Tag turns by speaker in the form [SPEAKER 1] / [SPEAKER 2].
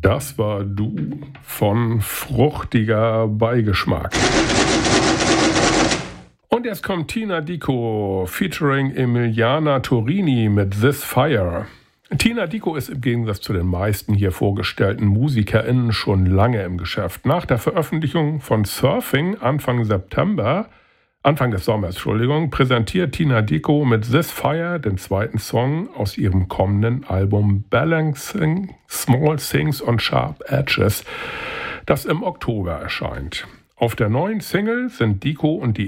[SPEAKER 1] Das war Du von Fruchtiger Beigeschmack. Und jetzt kommt Tina Dico featuring Emiliana Torini mit This Fire. Tina Dico ist im Gegensatz zu den meisten hier vorgestellten MusikerInnen schon lange im Geschäft. Nach der Veröffentlichung von Surfing Anfang des Sommers, präsentiert Tina Dico mit This Fire den zweiten Song aus ihrem kommenden Album Balancing Small Things on Sharp Edges, das im Oktober erscheint. Auf der neuen Single sind Dico und die